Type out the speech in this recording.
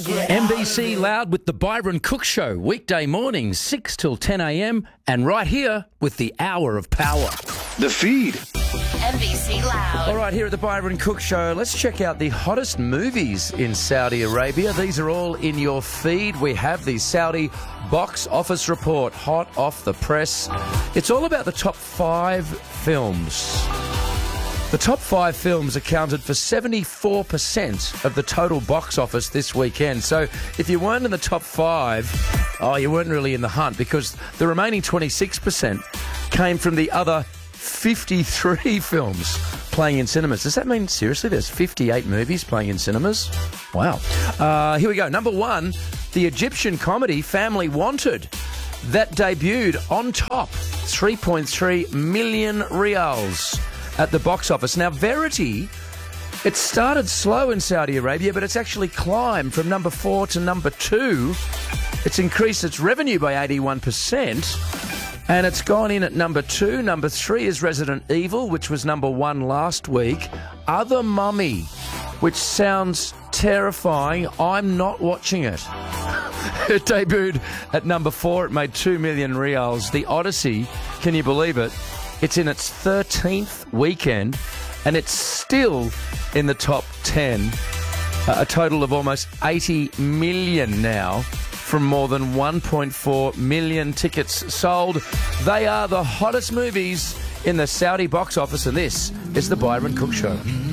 NBC Loud with the Byron Cook Show, weekday mornings 6 till 10 a.m. and right here with the Hour of Power. The Feed. NBC Loud. All right, here at the Byron Cook Show, let's check out the hottest movies in Saudi Arabia. These are all in your feed. We have the Saudi box office report, hot off the press. It's all about the top 5 films. The top 5 films accounted for 74% of the total box office this weekend. So if you weren't in the top 5, you weren't really in the hunt, because the remaining 26% came from the other 53 films playing in cinemas. Does that mean, seriously, there's 58 movies playing in cinemas? Wow. Here we go. Number 1, the Egyptian comedy Family Wanted. That debuted on top, 3.3 million riyals at the box office. Now, Verity, it started slow in Saudi Arabia, but it's actually climbed from number 4 to number 2. It's increased its revenue by 81%, and it's gone in at number 2. Number 3 is Resident Evil, which was number 1 last week. Other Mummy, which sounds terrifying. I'm not watching it. It debuted at number 4. It made 2 million riyals. The Odyssey, can you believe it? It's in its 13th weekend, and it's still in the top 10. A total of almost 80 million now from more than 1.4 million tickets sold. They are the hottest movies in the Saudi box office, and this is the Byron Cook Show.